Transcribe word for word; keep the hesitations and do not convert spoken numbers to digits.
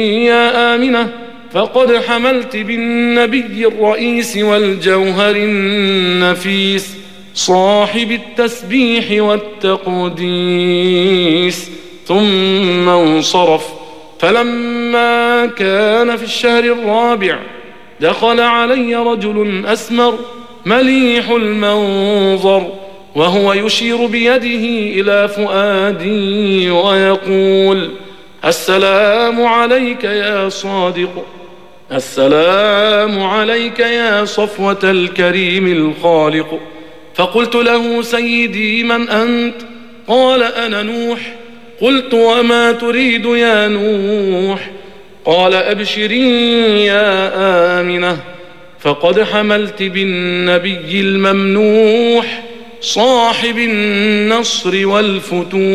يا آمنة فقد حملت بالنبي الرئيس والجوهر النفيس صاحب التسبيح والتقديس. ثم انصرف. فلما كان في الشهر الرابع دخل علي رجل أسمر مليح المنظر وهو يشير بيده إلى فؤادي ويقول: السلام عليك يا صادق، السلام عليك يا صفوة الكريم الخالق. فقلت له: سيدي من أنت؟ قال: أنا نوح. قلت: وما تريد يا نوح؟ قال: أبشري يا آمنة فقد حملت بالنبي الممنوح صاحب النصر والفتوح.